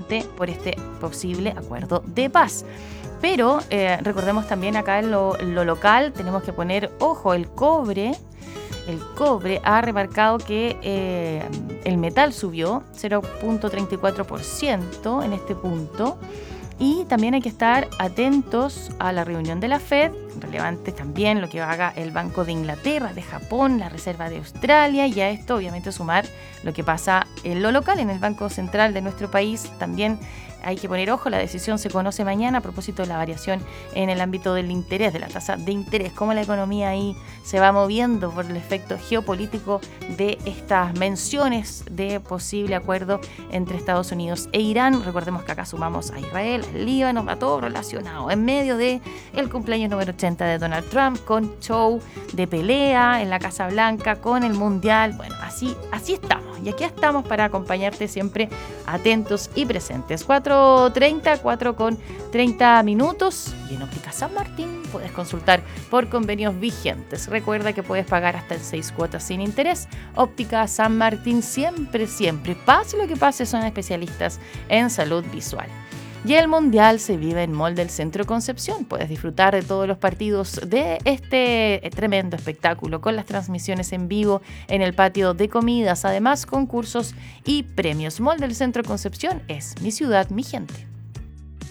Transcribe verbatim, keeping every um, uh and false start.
justamente por este posible acuerdo de paz. Pero eh, recordemos también acá en lo, lo local, tenemos que poner ojo, el cobre. El cobre ha remarcado que eh, el metal subió cero punto treinta y cuatro por ciento en este punto. Y también hay que estar atentos a la reunión de la Fed, relevante también lo que haga el Banco de Inglaterra, de Japón, la Reserva de Australia, y a esto obviamente sumar lo que pasa en lo local, en el Banco Central de nuestro país. También hay que poner ojo, la decisión se conoce mañana a propósito de la variación en el ámbito del interés, de la tasa de interés, cómo la economía ahí se va moviendo por el efecto geopolítico de estas menciones de posible acuerdo entre Estados Unidos e Irán. Recordemos que acá sumamos a Israel, al Líbano, a todo relacionado en medio de el cumpleaños número ochenta de Donald Trump, con show de pelea en la Casa Blanca, con el Mundial. Bueno, así, así estamos. Y aquí estamos para acompañarte siempre atentos y presentes. cuatro treinta, cuatro con treinta minutos. Y en Óptica San Martín puedes consultar por convenios vigentes. Recuerda que puedes pagar hasta en seis cuotas sin interés. Óptica San Martín siempre, siempre, pase lo que pase, son especialistas en salud visual. Y el Mundial se vive en Mall del Centro Concepción. Puedes disfrutar de todos los partidos de este tremendo espectáculo con las transmisiones en vivo en el patio de comidas, además concursos y premios. Mall del Centro Concepción es mi ciudad, mi gente.